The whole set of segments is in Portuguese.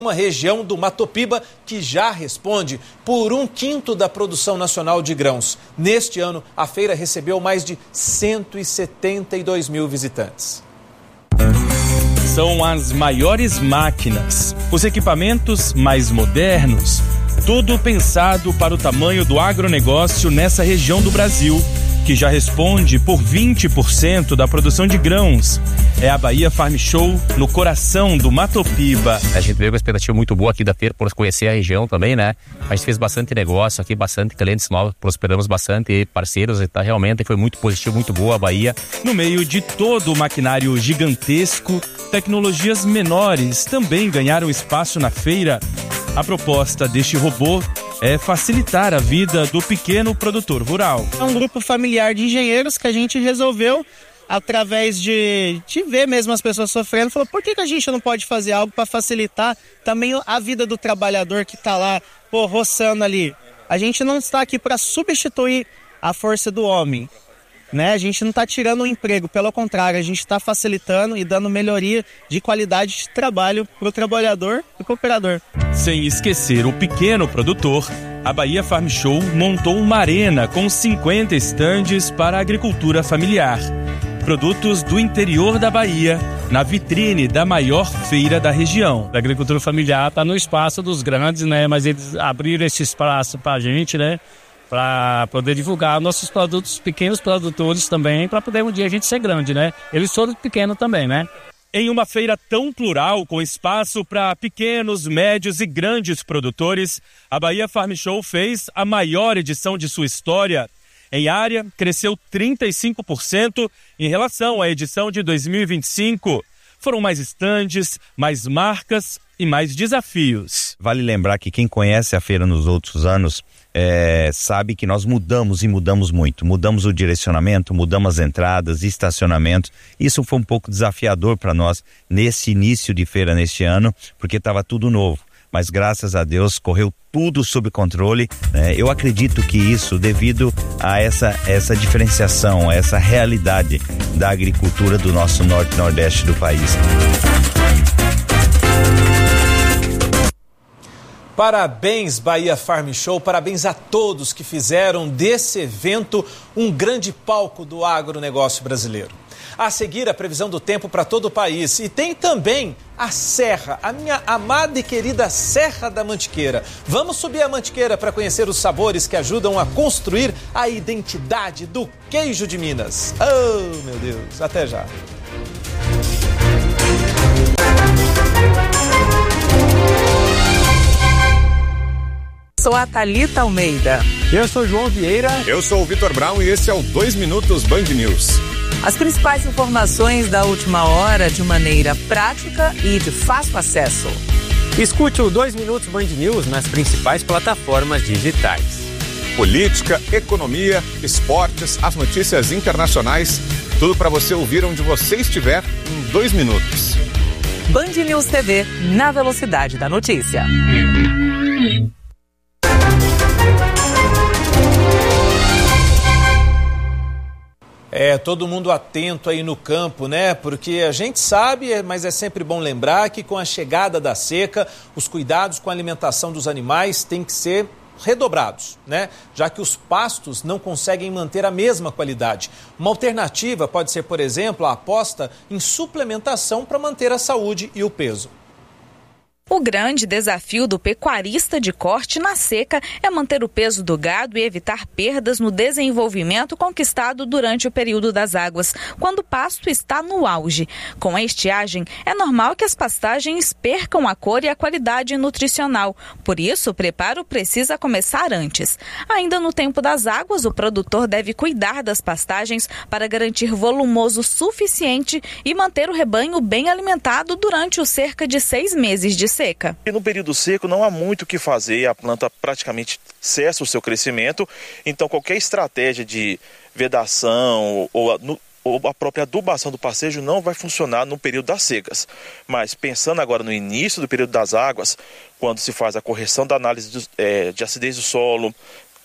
Uma região do Matopiba que já responde por 1/5 da produção nacional de grãos. Neste ano, a feira recebeu mais de 172 mil visitantes. São as maiores máquinas, os equipamentos mais modernos, tudo pensado para o tamanho do agronegócio nessa região do Brasil, que já responde por 20% da produção de grãos. É a Bahia Farm Show no coração do Matopiba. A gente veio com uma expectativa muito boa aqui da feira, por conhecer a região também, né? A gente fez bastante negócio aqui, bastante clientes novos, prosperamos bastante parceiros, e realmente foi muito positivo, muito boa a Bahia. No meio de todo o maquinário gigantesco, tecnologias menores também ganharam espaço na feira. A proposta deste robô é facilitar a vida do pequeno produtor rural. É um grupo familiar de engenheiros que a gente resolveu, através de ver mesmo as pessoas sofrendo, falou, por que a gente não pode fazer algo para facilitar também a vida do trabalhador que está lá, roçando ali? A gente não está aqui para substituir a força do homem, né? A gente não está tirando o emprego, pelo contrário, a gente está facilitando e dando melhoria de qualidade de trabalho para o trabalhador e para o operador. Sem esquecer o pequeno produtor, a Bahia Farm Show montou uma arena com 50 estandes para a agricultura familiar. Produtos do interior da Bahia, na vitrine da maior feira da região. A agricultura familiar está no espaço dos grandes, né? Mas eles abriram esse espaço para a gente, né? Para poder divulgar nossos produtos, pequenos produtores também, para poder um dia a gente ser grande, né? Eles foram pequenos também, né? Em uma feira tão plural, com espaço para pequenos, médios e grandes produtores, a Bahia Farm Show fez a maior edição de sua história. Em área, cresceu 35% em relação à edição de 2025. Foram mais estandes, mais marcas e mais desafios. Vale lembrar que quem conhece a feira nos outros anos sabe que nós mudamos e mudamos muito. Mudamos o direcionamento, mudamos as entradas, estacionamentos. Isso foi um pouco desafiador para nós nesse início de feira neste ano, porque estava tudo novo. Mas graças a Deus correu tudo sob controle, né? Eu acredito que isso devido a essa diferenciação, a essa realidade da agricultura do nosso norte e nordeste do país. Parabéns, Bahia Farm Show, parabéns a todos que fizeram desse evento um grande palco do agronegócio brasileiro. A seguir, a previsão do tempo para todo o país. E tem também a Serra, a minha amada e querida Serra da Mantiqueira. Vamos subir a Mantiqueira para conhecer os sabores que ajudam a construir a identidade do queijo de Minas. Oh, meu Deus, até já. Sou a Thalita Almeida. Eu sou João Vieira. Eu sou o Vitor Brown e esse é o 2 Minutos Band News. As principais informações da última hora de maneira prática e de fácil acesso. Escute o 2 Minutos Band News nas principais plataformas digitais. Política, economia, esportes, as notícias internacionais, tudo para você ouvir onde você estiver em 2 minutos. Band News TV, na velocidade da notícia. Todo mundo atento aí no campo, né? Porque a gente sabe, mas é sempre bom lembrar que com a chegada da seca, os cuidados com a alimentação dos animais têm que ser redobrados, né? Já que os pastos não conseguem manter a mesma qualidade. Uma alternativa pode ser, por exemplo, a aposta em suplementação para manter a saúde e o peso. O grande desafio do pecuarista de corte na seca é manter o peso do gado e evitar perdas no desenvolvimento conquistado durante o período das águas, quando o pasto está no auge. Com a estiagem, é normal que as pastagens percam a cor e a qualidade nutricional. Por isso, o preparo precisa começar antes. Ainda no tempo das águas, o produtor deve cuidar das pastagens para garantir volumoso suficiente e manter o rebanho bem alimentado durante os cerca de 6 meses de seca. E no período seco não há muito o que fazer, a planta praticamente cessa o seu crescimento, então qualquer estratégia de vedação ou a própria adubação do pastejo não vai funcionar no período das secas. Mas pensando agora no início do período das águas, quando se faz a correção da análise de acidez do solo,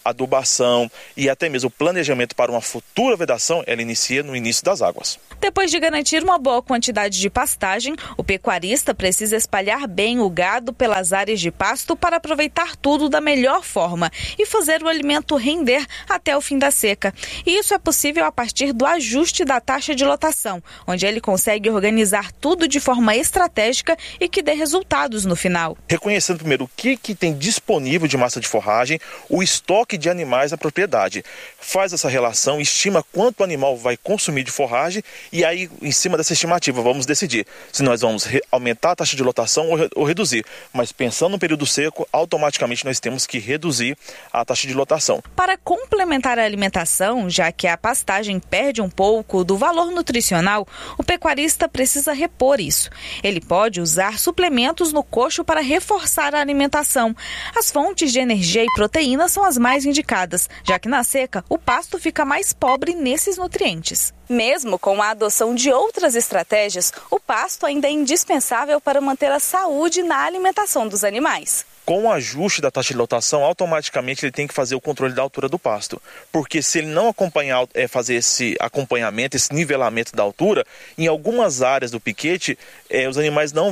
adubação e até mesmo o planejamento para uma futura vedação, ela inicia no início das águas. Depois de garantir uma boa quantidade de pastagem, o pecuarista precisa espalhar bem o gado pelas áreas de pasto para aproveitar tudo da melhor forma e fazer o alimento render até o fim da seca. E isso é possível a partir do ajuste da taxa de lotação, onde ele consegue organizar tudo de forma estratégica e que dê resultados no final. Reconhecendo primeiro o que tem disponível de massa de forragem, o estoque de animais na propriedade. Faz essa relação, estima quanto o animal vai consumir de forragem e aí, em cima dessa estimativa, vamos decidir se nós vamos aumentar a taxa de lotação ou reduzir. Mas pensando no período seco, automaticamente nós temos que reduzir a taxa de lotação. Para complementar a alimentação, já que a pastagem perde um pouco do valor nutricional, o pecuarista precisa repor isso. Ele pode usar suplementos no coxo para reforçar a alimentação. As fontes de energia e proteína são as mais indicadas, já que na seca o pasto fica mais pobre nesses nutrientes. Mesmo com a adoção de outras estratégias, o pasto ainda é indispensável para manter a saúde na alimentação dos animais. Com o ajuste da taxa de lotação, automaticamente ele tem que fazer o controle da altura do pasto. Porque se ele não fazer esse acompanhamento, esse nivelamento da altura, em algumas áreas do piquete, os animais não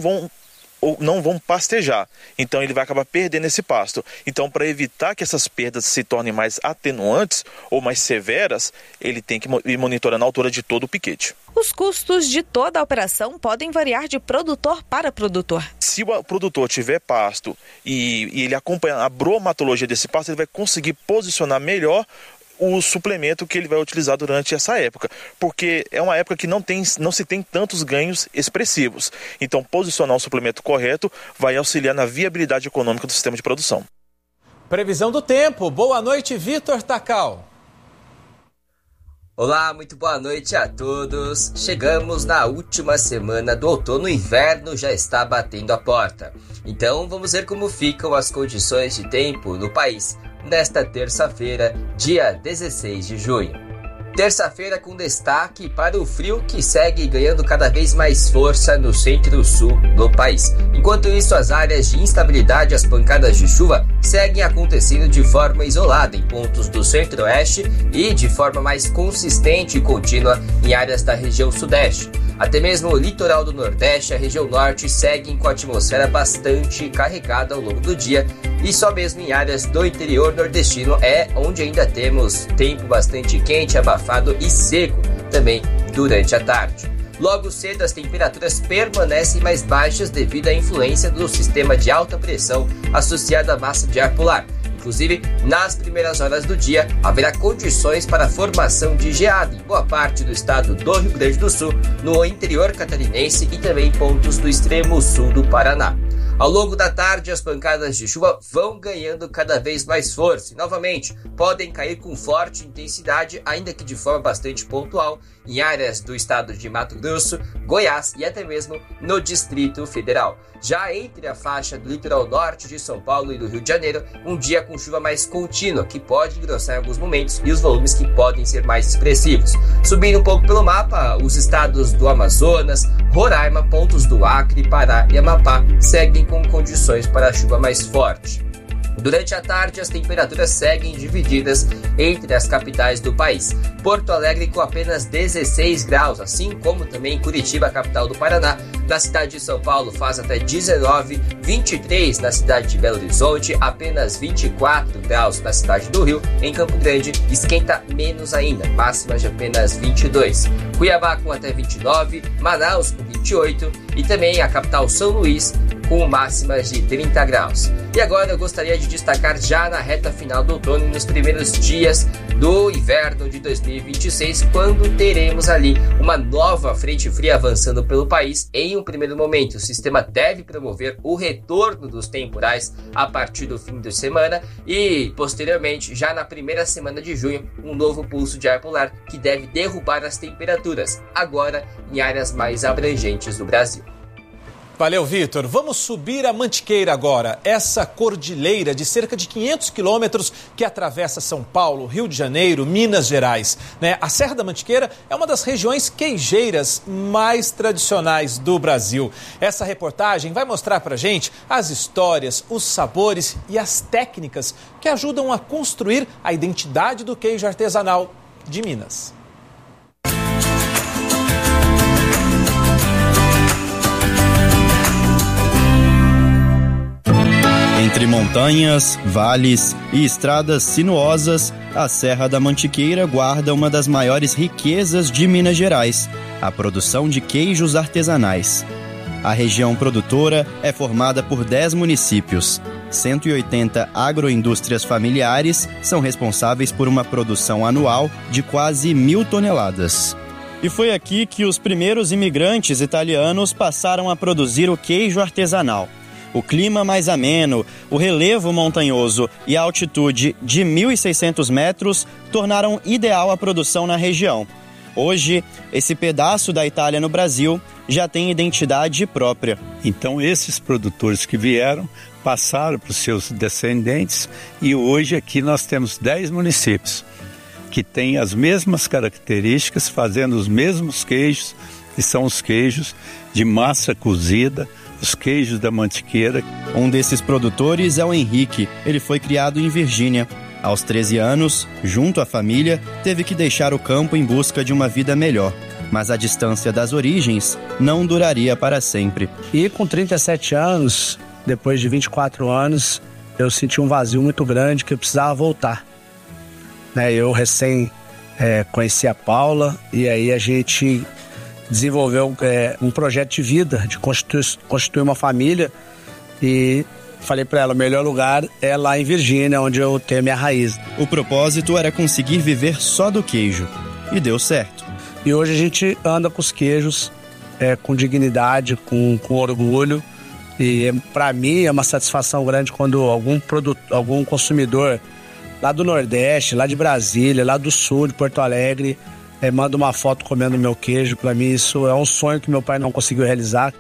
vão pastejar, então ele vai acabar perdendo esse pasto. Então, para evitar que essas perdas se tornem mais atenuantes ou mais severas, ele tem que ir monitorando a altura de todo o piquete. Os custos de toda a operação podem variar de produtor para produtor. Se o produtor tiver pasto e ele acompanha a bromatologia desse pasto, ele vai conseguir posicionar melhor o suplemento que ele vai utilizar durante essa época, porque é uma época que não se tem tantos ganhos expressivos. Então, posicionar o suplemento correto vai auxiliar na viabilidade econômica do sistema de produção. Previsão do tempo. Boa noite, Vitor Tacal. Olá, muito boa noite a todos. Chegamos na última semana do outono, o inverno já está batendo a porta. Então, vamos ver como ficam as condições de tempo no país nesta terça-feira, dia 16 de junho. Terça-feira com destaque para o frio que segue ganhando cada vez mais força no centro-sul do país. Enquanto isso, as áreas de instabilidade, as pancadas de chuva, seguem acontecendo de forma isolada em pontos do centro-oeste e de forma mais consistente e contínua em áreas da região sudeste. Até mesmo o litoral do Nordeste e a região Norte seguem com a atmosfera bastante carregada ao longo do dia e só mesmo em áreas do interior nordestino é onde ainda temos tempo bastante quente, abafado e seco também durante a tarde. Logo cedo, as temperaturas permanecem mais baixas devido à influência do sistema de alta pressão associado à massa de ar polar. Inclusive, nas primeiras horas do dia, haverá condições para a formação de geada em boa parte do estado do Rio Grande do Sul, no interior catarinense e também pontos do extremo sul do Paraná. Ao longo da tarde, as pancadas de chuva vão ganhando cada vez mais força e, novamente, podem cair com forte intensidade, ainda que de forma bastante pontual, em áreas do estado de Mato Grosso, Goiás e até mesmo no Distrito Federal. Já entre a faixa do litoral norte de São Paulo e do Rio de Janeiro, um dia com chuva mais contínua, que pode engrossar em alguns momentos e os volumes que podem ser mais expressivos. Subindo um pouco pelo mapa, os estados do Amazonas, Roraima, pontos do Acre, Pará e Amapá seguem com condições para a chuva mais forte. Durante a tarde, as temperaturas seguem divididas entre as capitais do país. Porto Alegre com apenas 16 graus, assim como também Curitiba, capital do Paraná. Na cidade de São Paulo faz até 19, 23 na cidade de Belo Horizonte, apenas 24 graus na cidade do Rio. Em Campo Grande esquenta menos ainda, máxima de apenas 22. Cuiabá com até 29, Manaus com 28 e também a capital São Luís com máximas de 30 graus. E agora eu gostaria de destacar já na reta final do outono e nos primeiros dias do inverno de 2026, quando teremos ali uma nova frente fria avançando pelo país. Em um primeiro momento, o sistema deve promover o retorno dos temporais a partir do fim de semana e, posteriormente, já na primeira semana de junho, um novo pulso de ar polar que deve derrubar as temperaturas, agora em áreas mais abrangentes do Brasil. Valeu, Vitor. Vamos subir a Mantiqueira agora. Essa cordilheira de cerca de 500 quilômetros que atravessa São Paulo, Rio de Janeiro, Minas Gerais. A Serra da Mantiqueira é uma das regiões queijeiras mais tradicionais do Brasil. Essa reportagem vai mostrar pra gente as histórias, os sabores e as técnicas que ajudam a construir a identidade do queijo artesanal de Minas. Entre montanhas, vales e estradas sinuosas, a Serra da Mantiqueira guarda uma das maiores riquezas de Minas Gerais, a produção de queijos artesanais. A região produtora é formada por 10 municípios. 180 agroindústrias familiares são responsáveis por uma produção anual de quase 1.000 toneladas. E foi aqui que os primeiros imigrantes italianos passaram a produzir o queijo artesanal. O clima mais ameno, o relevo montanhoso e a altitude de 1.600 metros tornaram ideal a produção na região. Hoje, esse pedaço da Itália no Brasil já tem identidade própria. Então, esses produtores que vieram passaram para os seus descendentes e hoje aqui nós temos 10 municípios que têm as mesmas características, fazendo os mesmos queijos, que são os queijos de massa cozida, os queijos da Mantiqueira. Um desses produtores é o Henrique. Ele foi criado em Virgínia. Aos 13 anos, junto à família, teve que deixar o campo em busca de uma vida melhor. Mas a distância das origens não duraria para sempre. E com 37 anos, depois de 24 anos, eu senti um vazio muito grande que eu precisava voltar. Eu recém conheci a Paula e aí a gente desenvolveu um projeto de vida, de constituir uma família, e falei para ela, o melhor lugar é lá em Virgínia, onde eu tenho minha raiz. O propósito era conseguir viver só do queijo, e deu certo. E hoje a gente anda com os queijos com dignidade, com orgulho, e para mim é uma satisfação grande quando algum consumidor lá do Nordeste, lá de Brasília, lá do Sul, de Porto Alegre, manda uma foto comendo meu queijo. Para mim isso é um sonho que meu pai não conseguiu realizar.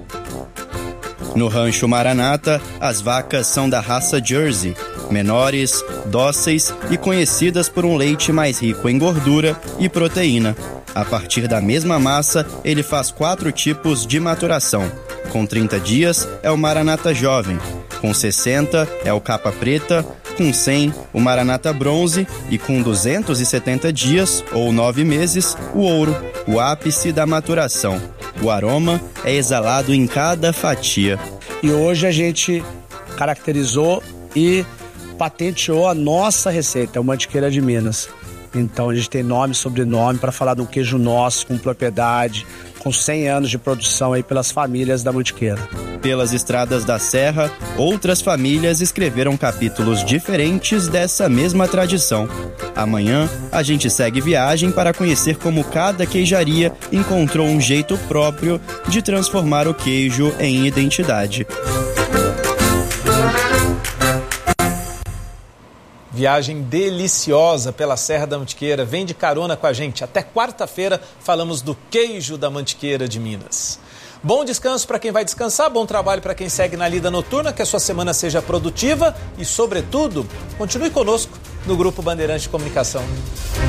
No rancho Maranata, as vacas são da raça Jersey, menores, dóceis e conhecidas por um leite mais rico em gordura e proteína. A partir da mesma massa, ele faz 4 tipos de maturação. Com 30 dias é o Maranata Jovem, com 60 é o Capa Preta, com 100 o Maranata Bronze e com 270 dias ou 9 meses o Ouro, o ápice da maturação. O aroma é exalado em cada fatia. E hoje a gente caracterizou e patenteou a nossa receita, o Mantiqueira de Minas. Então a gente tem nome e sobrenome para falar de um queijo nosso, com propriedade, com 100 anos de produção aí pelas famílias da Mantiqueira. Pelas estradas da Serra, outras famílias escreveram capítulos diferentes dessa mesma tradição. Amanhã, a gente segue viagem para conhecer como cada queijaria encontrou um jeito próprio de transformar o queijo em identidade. Viagem deliciosa pela Serra da Mantiqueira. Vem de carona com a gente. Até quarta-feira falamos do queijo da Mantiqueira de Minas. Bom descanso para quem vai descansar, bom trabalho para quem segue na lida noturna, que a sua semana seja produtiva e, sobretudo, continue conosco no Grupo Bandeirantes de Comunicação.